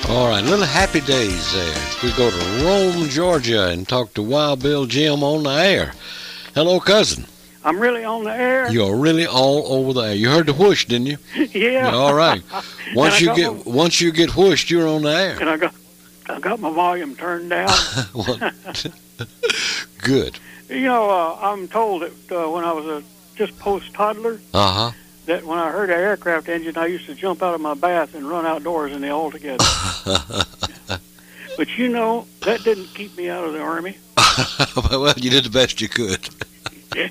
All right, little happy days there. We go to Rome, Georgia, and talk to Wild Bill Jim on the air. Hello, cousin. I'm really on the air. You're really all over the air. You heard the whoosh, didn't you? Yeah. All right. Once you get whooshed, you're on the air. And I got my volume turned down. Good. You know, I'm told that when I was a just post toddler, that when I heard an aircraft engine, I used to jump out of my bath and run outdoors in the altogether. But you know, that didn't keep me out of the Army. Well, you did the best you could. Yeah.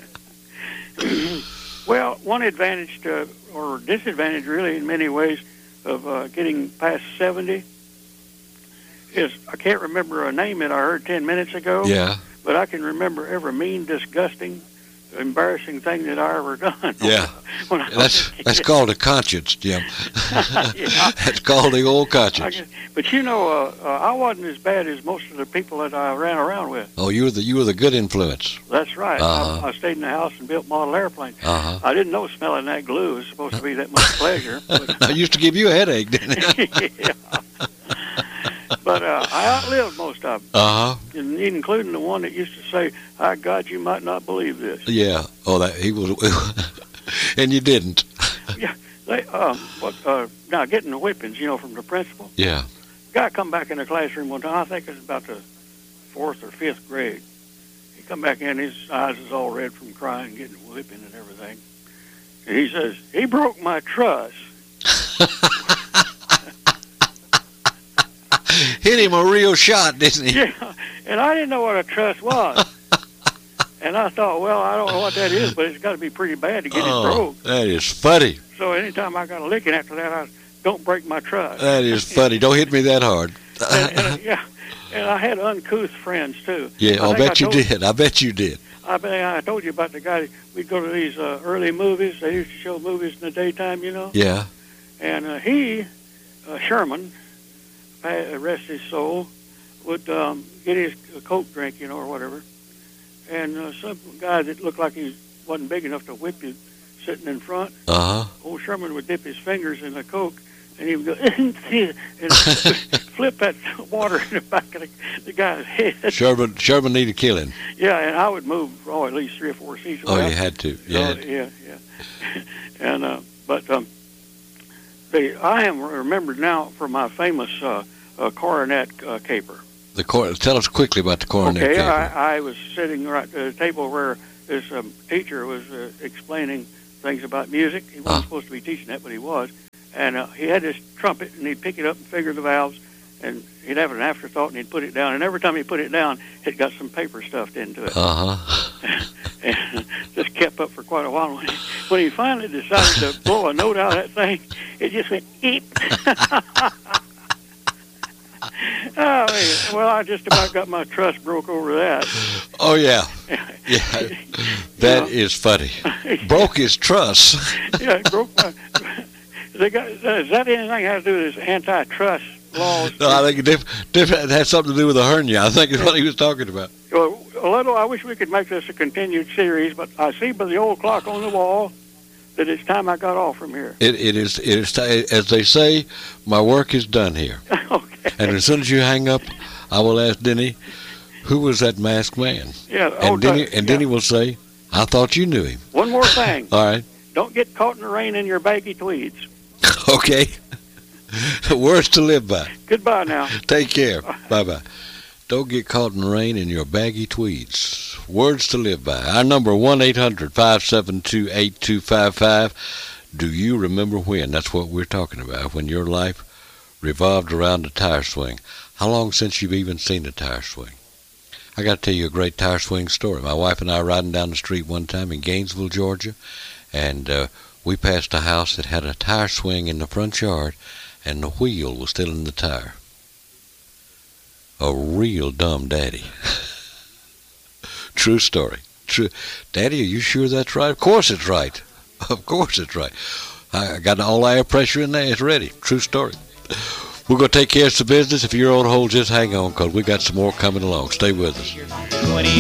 Well, one advantage or disadvantage, really, in many ways, of getting past 70 is I can't remember a name that I heard 10 minutes ago. Yeah. But I can remember every mean, disgusting, embarrassing thing that I ever done. Yeah. That's called a conscience, Jim. Yeah. That's called the old conscience. But you know, I wasn't as bad as most of the people that I ran around with. Oh, you were the good influence. That's right. I stayed in the house and built model airplanes. I didn't know smelling that glue was supposed to be that much pleasure. But I used to give you a headache, didn't it? Yeah. But I outlived most of them, including the one that used to say, "Ah, God, you might not believe this." Yeah. Oh, that he was, and you didn't. Yeah. Now getting the whippings, you know, from the principal. Yeah. Guy come back in the classroom one time. I think it was about the 4th or 5th grade. He come back in, his eyes is all red from crying, getting a whipping and everything. And he says, "He broke my truss." Hit him a real shot, didn't he? Yeah, and I didn't know what a truss was. And I thought, well, I don't know what that is, but it's got to be pretty bad to get it broke. That is funny. So anytime I got a licking after that, I don't break my truss. That is funny. Don't hit me that hard. Yeah, and I had uncouth friends, too. Yeah, I bet you did. I bet you did. I told you about the guy. We'd go to these early movies. They used to show movies in the daytime, you know. Yeah. And Sherman, rest his soul, would get his Coke drink, you know, or whatever. And some guy that looked like he wasn't big enough to whip you sitting in front, old Sherman would dip his fingers in the Coke, and he would go, and flip that water in the back of the guy's head. Sherman needed killing. Yeah, and I would move, at least 3 or 4 seats away. Oh, you had to. Yeah. And, I am remembered now for my famous coronet caper. Tell us quickly about the coronet caper. I was sitting right at the table where this teacher was explaining things about music. He wasn't supposed to be teaching that, but he was. And he had this trumpet, and he'd pick it up and figure the valves, and he'd have an afterthought, and he'd put it down. And every time he put it down, it got some paper stuffed into it. And just kept up for quite a while. When he finally decided to blow a note out of that thing, it just went, eep. Oh, man. Well, I just about got my truss broke over that. Oh, yeah. Yeah. That is funny. Broke his truss. Yeah, broke my... Does that anything have to do with this antitrust laws? No, I think it had something to do with a hernia. I think is what he was talking about. Well, I wish we could make this a continued series, but I see by the old clock on the wall that it's time I got off from here. It is as they say, my work is done here. Okay. And as soon as you hang up, I will ask Denny, who was that masked man? Yeah. Denny will say, I thought you knew him. One more thing. All right. Don't get caught in the rain in your baggy tweeds. Okay. Words to live by. Goodbye now. Take care. Bye-bye. Don't get caught in the rain in your baggy tweeds. Words to live by. Our number 1-800-572-8255. Do you remember when? That's what we're talking about. When your life revolved around a tire swing. How long since you've even seen a tire swing? I got to tell you a great tire swing story. My wife and I were riding down the street one time in Gainesville, Georgia, and we passed a house that had a tire swing in the front yard, and the wheel was still in the tire. A real dumb daddy. True story. True. Daddy, are you sure that's right? Of course it's right. Of course it's right. I got all the air pressure in there. It's ready. True story. We're going to take care of some business. If you're on hold, just hang on, because we got some more coming along. Stay with us.